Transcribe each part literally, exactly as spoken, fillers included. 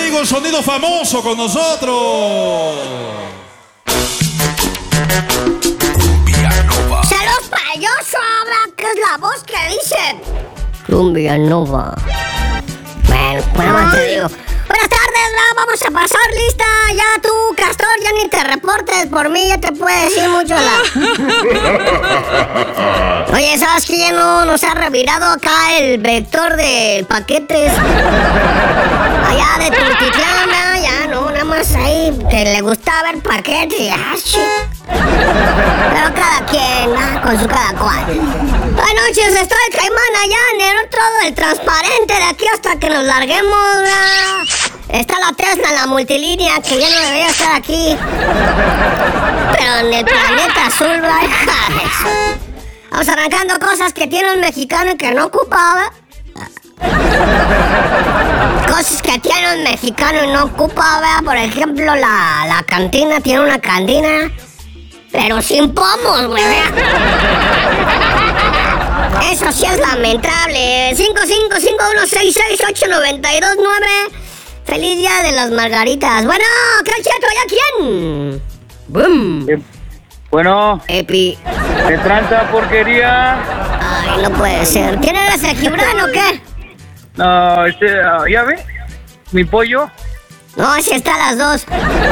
amigo El Sonido Famoso con nosotros. Cumbia Nova. ¡Saludos payoso! Habla, que es la voz que dice Cumbia Nova. Bueno, bueno, te digo. Buenas tardes, ¿no? Vamos a pasar lista. Ya tú, Castor, ya ni te reportes por mí, ya te puede decir mucho la... Oye, ¿sabes que ya no nos ha revirado acá el vector del paquetes? Allá de Tultitlán, ¿no? Ya no, nada más ahí que le gusta ver paquetes y ah, shit. Pero cada quien, ¿no? Con su cada cual. Buenas noches, estoy el Caimán allá en el otro, el transparente de aquí hasta que nos larguemos, ¿no? Está la Tesla en la multilínea que ya no debería estar aquí. Pero en el planeta azul, ¿verdad? Vamos arrancando cosas que tiene un mexicano y que no ocupaba. Cosas que tiene un mexicano y no ocupaba. Por ejemplo, la, la cantina tiene una cantina, pero sin pomos, güey. Eso sí es lamentable. cinco cinco cinco uno seis seis ocho nueve dos nueve. Feliz día de las margaritas. Bueno, ¿qué chato? ¿Ya quién? ¡Bum! Eh, bueno. Epi. ¿Qué tranza porquería? Ay, no puede ser. ¿Quién eres, el Gibran o qué? No, este, uh, ¿ya ve? ¿Mi pollo? No, ese está a las dos.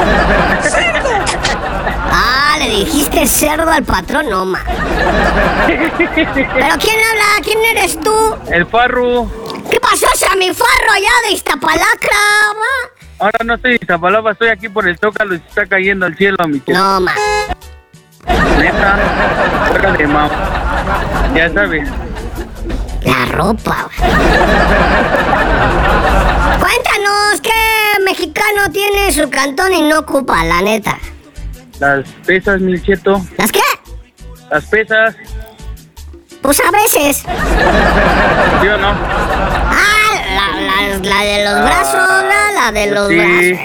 Ah, le dijiste cerdo al patrón, no, ma. ¿Pero quién habla? ¿Quién eres tú? El Farru. ¿Qué pasó a mi Farro allá de Iztapalacra, ma? Ahora no estoy en Iztapalapa, estoy aquí por el Zócalo y se está cayendo al cielo, mi tío. No, ma. Neta, fuera de mamá. Ya sabes. La ropa, güey. Cuéntanos, ¿qué mexicano tiene su cantón y no ocupa, la neta? Las pesas, mi cheto. ¿Las qué? Las pesas. Pues a veces. ¿Sí o no? Ah, la, la, la de los brazos, la, la de los Sí. brazos.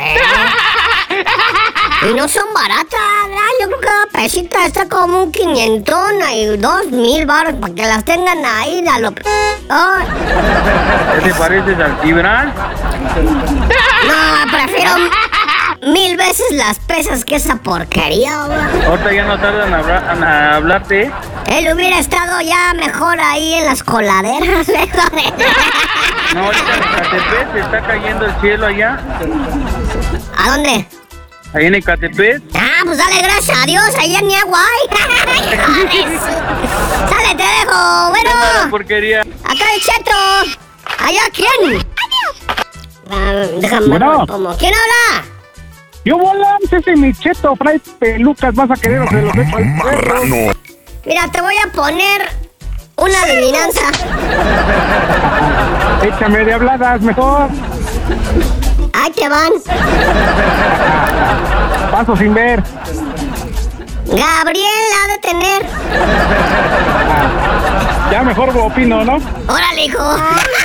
Y no son baratas, ¿verdad? Yo creo que cada pesita está como un quinientón y dos mil baros para que las tengan ahí. A lo... oh. ¿Qué te pareces al Gibran? No, prefiero mil veces las pesas que esa porquería, güey. Ahorita ya no tardan en, hablar, en hablarte. Él hubiera estado ya mejor ahí en las coladeras, mejor. No, ahorita en Ecatepec se está cayendo el cielo allá. ¿A dónde? Ahí en Ecatepec. Ah, pues dale gracias a Dios, allá ni agua hay. Sale, te dejo. Bueno, ¡Qué porquería! acá el Cheto. ¿Allá quién? Ah, déjame Bueno. como. ¿Quién habla? Yo volan, ese es mi cheto, Fray Pelucas, vas a querer o se los dejo al perro. Mira, te voy a poner una adivinanza. Échame de habladas, mejor. Ahí te van. Paso sin ver. Gabriel ha de tener. Ya mejor opino, ¿no? Órale, hijo.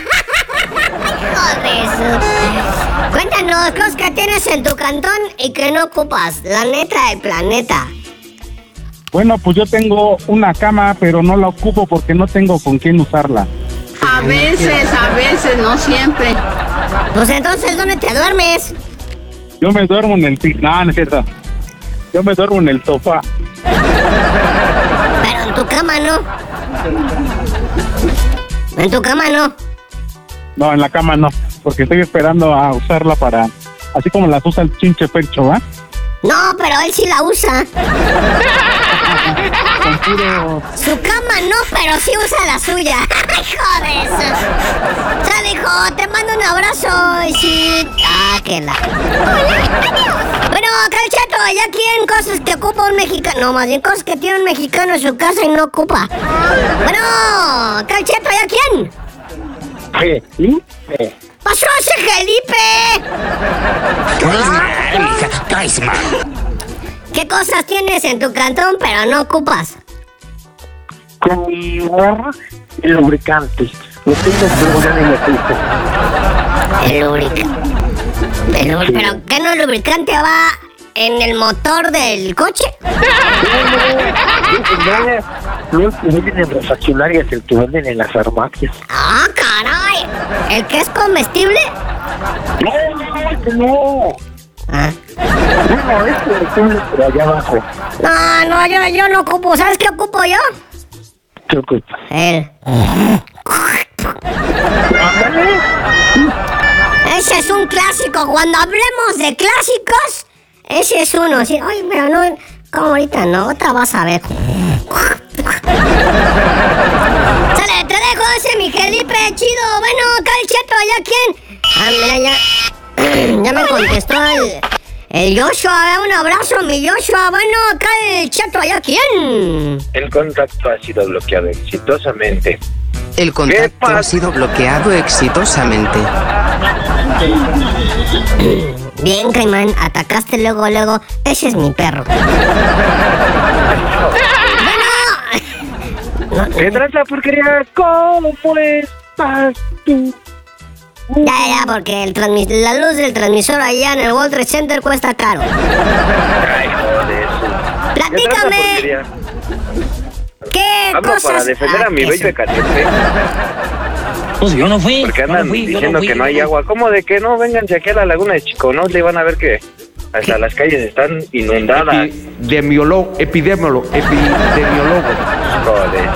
Joder, eso. Cuéntanos cosas que tienes en tu cantón y que no ocupas. La neta del planeta. Bueno, pues yo tengo una cama, pero no la ocupo porque no tengo con quién usarla. A veces, a veces, no siempre. Pues entonces, ¿dónde te duermes? Yo me duermo en el piso. No, no es cierto. Yo me duermo en el sofá. Pero en tu cama no. En tu cama no. No, en la cama no, porque estoy esperando a usarla para... Así como las usa el chinche Percho, ¿va? No, pero él sí la usa. Con puro... Su cama no, pero sí usa la suya. Hijo de eso. Sale, hijo, te mando un abrazo y sí. Ah, que la. Bueno, acá el Cheto, ¿ya quién cosas que ocupa un mexicano? No, más bien cosas que tiene un mexicano en su casa y no ocupa. Bueno, acá el Cheto, ¿ya quién? Felipe. ¡Pasó ese Felipe! ¿Qué cosas tienes en tu cantón pero no ocupas? Con mi gorra, el lubricante. Lo tengo, pero ya no lo ocupo. El lubricante. El lubri- ¿Pero qué no el lubricante va en el motor del coche? No, el que venden en refaccionarias, el que venden en las farmacias. ¡Ah, caray! ¿El que es comestible? No, no, que no. Ah. No, este es un por allá abajo. No, no, yo, yo no ocupo. ¿Sabes qué ocupo yo? ¿Qué ocupa? Él. Ándale. Ese es un clásico. Cuando hablemos de clásicos, ese es uno. Sí, ay, pero no, como ahorita no, otra vas a ver. Sale, te dejo ese mi Felipe, chido. Bueno, acá el Cheto, ¿ya quién? Ah, mira, ya. Ya me contestó el, el Joshua. Un abrazo, mi Joshua. Bueno, acá el Cheto, ¿ya quién? El contacto ha sido bloqueado exitosamente. El contacto ha sido bloqueado exitosamente. Bien, Caimán, atacaste luego, luego. Ese es mi perro. Bueno. ¿Qué tranza, porquería? ¿Cómo estás tú? Ya, ya, ya, porque el transmis- la luz del transmisor allá en el World Trade Center cuesta caro. Ay, joder. Platícame. ¿Qué Hablo cosas? para defender a mi Ah, bello Ecatepec. Pues yo no fui. Porque yo andan no fui, yo diciendo no fui, que no hay yo agua. ¿Cómo de que no? Vénganse aquí a la laguna de Chiconosle y van a ver que hasta las calles están inundadas. Epidemiólogo, epidemiólogo, epidemiólogo. Joder.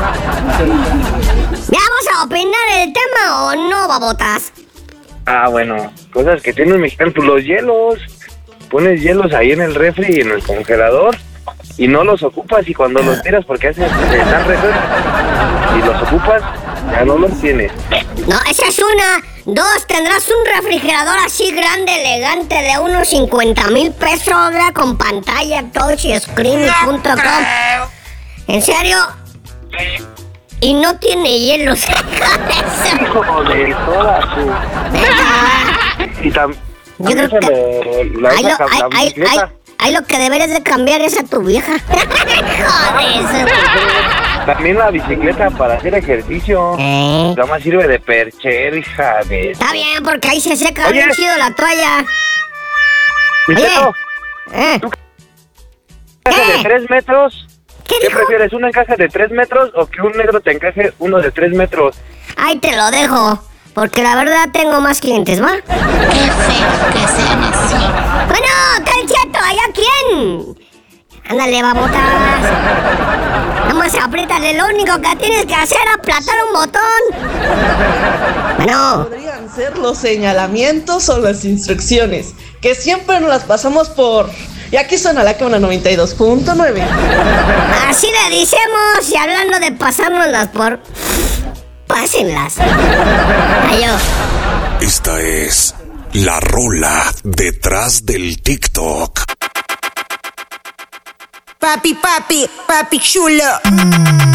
¿Ya vamos a opinar el tema o no, babotas? Ah, bueno, cosas que tiene un mexicano, pues los hielos. Pones hielos ahí en el refri y en el congelador y no los ocupas, y cuando los tiras porque haces, están refri y los ocupas, ya no los tienes. No, esa es una. Dos, tendrás un refrigerador así grande, elegante, de unos cincuenta mil pesos, ¿verdad? Con pantalla, touch y screen y punto com. ¿En serio? Y no tiene hielos. Hijo de toda su... Y tam... Yo creo se que... lo- la Ahí lo, esa ahí- la ahí- bicicleta. ahí- ahí lo que deberes de cambiar es a tu vieja. Joder. También la bicicleta para hacer ejercicio. Eh. Nada más sirve de perchero, hija de... Está bien, porque ahí se seca Oye. bien chido la toalla. Micheto, Eh. ¿encaje ¿Qué? de tres metros? ¿Qué ¿Qué dijo? prefieres, un encaje de tres metros o que un negro te encaje uno de tres metros? Ahí te lo dejo, porque la verdad tengo más clientes, ¿va? Qué feo que sean así. Bueno, Calcheto, ¿allá quién? Ándale, babotas. Nada más apriétale, lo único que tienes que hacer es aplatar un botón. Bueno, Podrían ser los señalamientos o las instrucciones, que siempre nos las pasamos por... Y aquí suena la cámara noventa y dos punto nueve. así le decimos, y hablando de pasárnoslas por... Pásenlas. Adiós. Esta es la rola detrás del TikTok. Papi, papi, papi chulo.